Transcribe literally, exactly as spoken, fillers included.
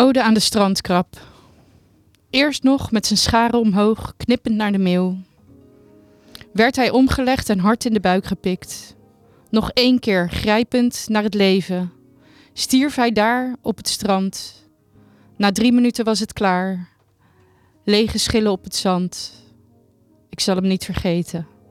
Ode aan de strandkrab. Eerst nog met zijn scharen omhoog, knippend naar de meeuw. Werd hij omgelegd en hard in de buik gepikt. Nog één keer grijpend naar het leven. Stierf hij daar op het strand. Na drie minuten was het klaar. Lege schillen op het zand. Ik zal hem niet vergeten.